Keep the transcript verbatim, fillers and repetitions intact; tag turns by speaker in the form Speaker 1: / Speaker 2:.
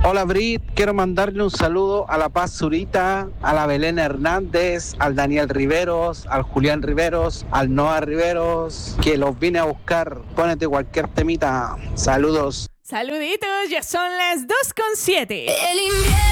Speaker 1: Hola Brit, quiero mandarle un saludo a La Paz Zurita, a la Belén Hernández, al Daniel Riveros, al Julián Riveros, al Noah Riveros, que los vine a buscar. Pónete cualquier temita. Saludos.
Speaker 2: Saluditos, ya son las dos con siete.